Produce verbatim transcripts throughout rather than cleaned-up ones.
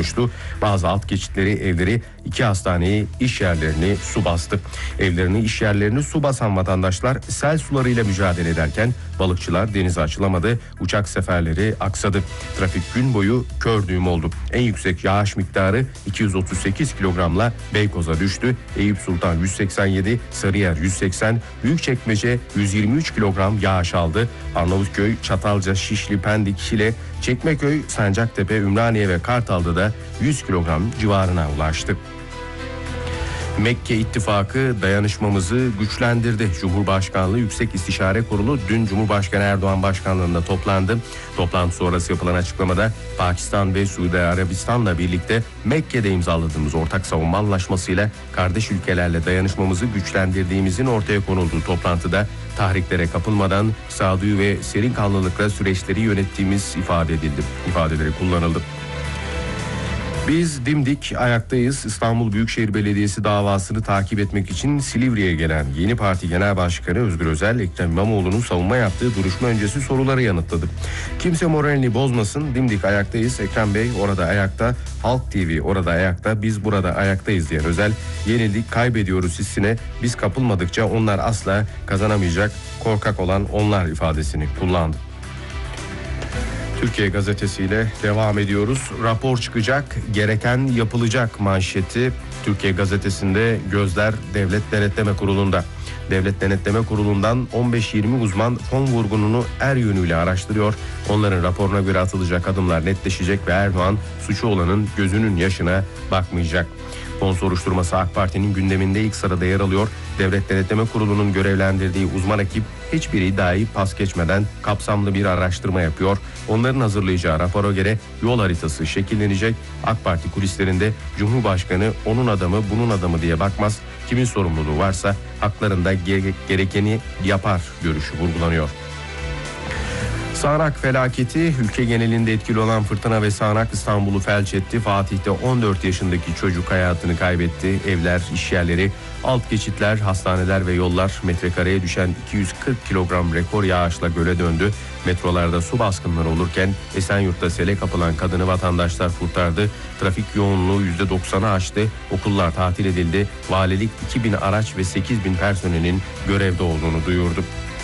oluştu. Bazı alt geçitleri, evleri, iki hastaneyi, iş yerlerini su bastı. Evlerini, iş yerlerini su basan vatandaşlar sel sularıyla mücadele ederken balıkçılar denize açılamadı. Uçak seferleri aksadı. Trafik gün boyu kör düğüm oldu. En yüksek yağış miktarı iki yüz otuz sekiz kilogramla Beykoz'a düştü. Eyüp Sultan yüz seksen yedi, Sarıyer yüz seksen, Büyükçekmece yüz yirmi üç kilogram yağış aldı. Arnavutköy, Çatalca, Şişli, Pendik, Şile, Çekmeköy, Sancaktepe, Ümraniye ve Kartal'da da yüz kilogram civarına ulaştı. Mekke İttifakı dayanışmamızı güçlendirdi. Cumhurbaşkanlığı Yüksek İstişare Kurulu dün Cumhurbaşkanı Erdoğan başkanlığında toplandı. Toplantı sonrası yapılan açıklamada Pakistan ve Suudi Arabistan'la birlikte Mekke'de imzaladığımız ortak savunma anlaşmasıyla kardeş ülkelerle dayanışmamızı güçlendirdiğimizin ortaya konulduğu toplantıda tahriklere kapılmadan sağduyu ve serin kanlılıkla süreçleri yönettiğimiz ifade edildi. İfadeleri kullanıldı. Biz dimdik ayaktayız. İstanbul Büyükşehir Belediyesi davasını takip etmek için Silivri'ye gelen Yeni Parti Genel Başkanı Özgür Özel, Ekrem İmamoğlu'nun savunma yaptığı duruşma öncesi soruları yanıtladı. Kimse moralini bozmasın, dimdik ayaktayız. Ekrem Bey orada ayakta, Halk T V orada ayakta, biz burada ayaktayız diyen Özel, yenildik, kaybediyoruz hissine biz kapılmadıkça onlar asla kazanamayacak, korkak olan onlar ifadesini kullandı. Türkiye Gazetesi'yle devam ediyoruz. Rapor çıkacak, gereken yapılacak manşeti Türkiye Gazetesi'nde gözler Devlet Denetleme Kurulu'nda. Devlet Denetleme Kurulu'ndan on beş yirmi uzman fon vurgununu er yönüyle araştırıyor. Onların raporuna göre atılacak adımlar netleşecek ve Erdoğan suçu olanın gözünün yaşına bakmayacak. Fon soruşturması AK Parti'nin gündeminde ilk sırada yer alıyor. Devlet Denetleme Kurulu'nun görevlendirdiği uzman ekip hiçbir iddiayı pas geçmeden kapsamlı bir araştırma yapıyor. Onların hazırlayacağı rapora göre yol haritası şekillenecek. AK Parti kulislerinde Cumhurbaşkanı onun adamı bunun adamı diye bakmaz. Kimin sorumluluğu varsa haklarında gerekeni yapar görüşü vurgulanıyor. Sağanak felaketi, ülke genelinde etkili olan fırtına ve sağanak İstanbul'u felç etti. Fatih'te on dört yaşındaki çocuk hayatını kaybetti. Evler, işyerleri, alt geçitler, hastaneler ve yollar metrekareye düşen iki yüz kırk kilogram rekor yağışla göle döndü. Metrolarda su baskınları olurken Esenyurt'ta sele kapılan kadını vatandaşlar kurtardı. Trafik yoğunluğu yüzde doksanı aştı. Okullar tatil edildi. Valilik iki bin araç ve sekiz bin personelin görevde olduğunu duyurdu.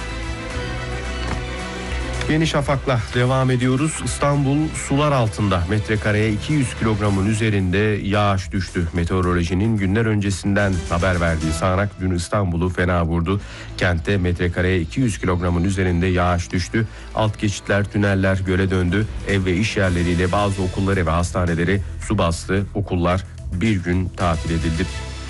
Yeni Şafak'la devam ediyoruz. İstanbul sular altında, metrekareye iki yüz kilogramın üzerinde yağış düştü. Meteorolojinin günler öncesinden haber verdiği sağanak dün İstanbul'u fena vurdu. Kentte metrekareye iki yüz kilogramın üzerinde yağış düştü. Alt geçitler, tüneller göle döndü. Ev ve iş yerleriyle bazı okulları ve hastaneleri su bastı. Okullar bir gün tatil edildi.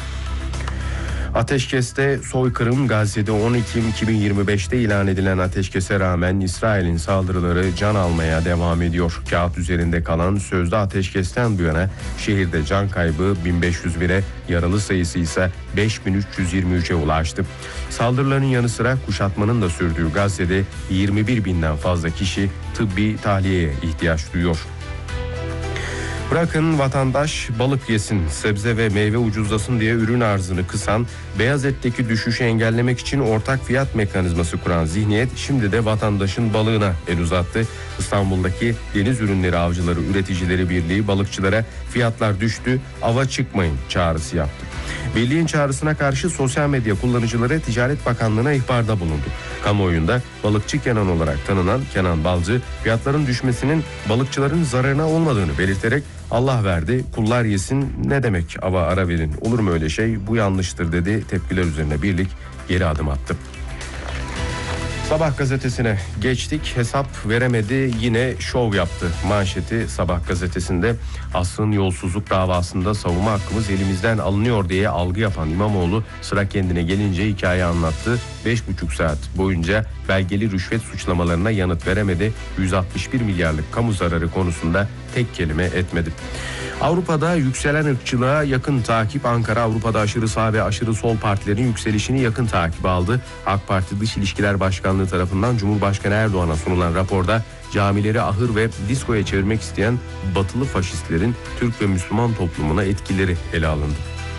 Ateşkeste soykırım. Gazze'de on Ekim iki bin yirmi beşte ilan edilen ateşkese rağmen İsrail'in saldırıları can almaya devam ediyor. Kağıt üzerinde kalan sözde ateşkesten bu yana şehirde can kaybı bin beş yüz bire, yaralı sayısı ise beş bin üç yüz yirmi üçe ulaştı. Saldırıların yanı sıra kuşatmanın da sürdüğü Gazze'de yirmi bir binden fazla kişi tıbbi tahliyeye ihtiyaç duyuyor. Bırakın vatandaş balık yesin, sebze ve meyve ucuzlasın diye ürün arzını kısan, beyaz etteki düşüşü engellemek için ortak fiyat mekanizması kuran zihniyet şimdi de vatandaşın balığına el uzattı. İstanbul'daki Deniz Ürünleri Avcıları Üreticileri Birliği balıkçılara fiyatlar düştü, ava çıkmayın çağrısı yaptı. Birliğin çağrısına karşı sosyal medya kullanıcıları Ticaret Bakanlığı'na ihbarda bulundu. Kamuoyunda balıkçı Kenan olarak tanınan Kenan Balcı, fiyatların düşmesinin balıkçıların zararına olmadığını belirterek Allah verdi, kullar yesin, ne demek ava ara verin, olur mu öyle şey, bu yanlıştır dedi. Tepkiler üzerine birlik geri adım attı. Sabah gazetesine geçtik. Hesap veremedi, yine şov yaptı manşeti Sabah gazetesinde. Asrın yolsuzluk davasında savunma hakkımız elimizden alınıyor diye algı yapan İmamoğlu sıra kendine gelince hikaye anlattı. beş buçuk saat boyunca belgeli rüşvet suçlamalarına yanıt veremedi. yüz altmış bir milyarlık kamu zararı konusunda tek kelime etmedi. Avrupa'da yükselen ırkçılığa yakın takip. Ankara Avrupa'da aşırı sağ ve aşırı sol partilerin yükselişini yakın takip aldı. AK Parti Dış İlişkiler Başkanlığı tarafından Cumhurbaşkanı Erdoğan'a sunulan raporda camileri ahır ve diskoya çevirmek isteyen batılı faşistlerin Türk ve Müslüman toplumuna etkileri ele alındı.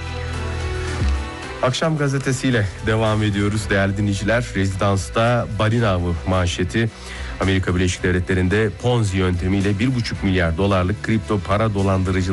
Akşam gazetesiyle devam ediyoruz değerli dinleyiciler. Rezidansta balina avı manşeti. Amerika Birleşik Devletleri'nde Ponzi yöntemiyle bir buçuk milyar dolarlık kripto para dolandırıcılığı